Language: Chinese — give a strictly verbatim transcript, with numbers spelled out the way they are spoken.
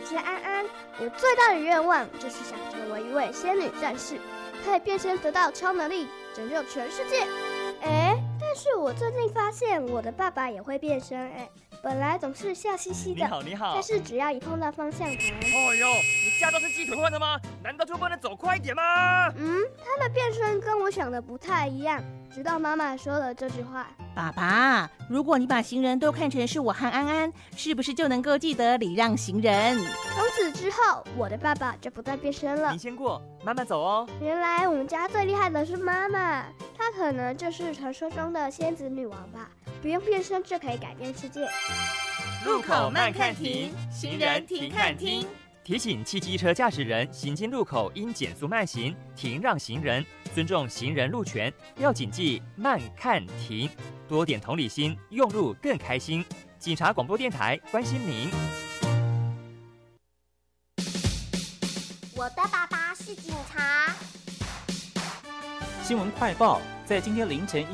是安安。我最大的愿望就是想成为一位仙女战士，可以变身得到超能力，拯救全世界。哎，但是我最近发现我的爸爸也会变身，哎，本来总是笑嘻嘻的， 你好你好， 但是只要一碰到方向盘， 哦呦，你驾照是鸡腿换的吗？难道就不能走快一点吗？ 嗯，他的变身跟我想的不太一样，直到妈妈说了这句话。 爸爸，如果你把行人都看成是我和安安，是不是就能够记得礼让行人？ 从此之后，我的爸爸就不再变身了。 你先过，慢慢走哦。 原来我们家最厉害的是妈妈，她可能就是传说中的仙子女王吧，不用变身就可以改变世界。 路口慢看停，行人停看听。提醒汽机车驾驶人行经路口应减速慢行，停让行人，尊重行人路权，要谨记慢看停，多点同理心，用路更开心。警察广播电台关心您。 我的爸爸是警察。 新闻快报，在今天凌晨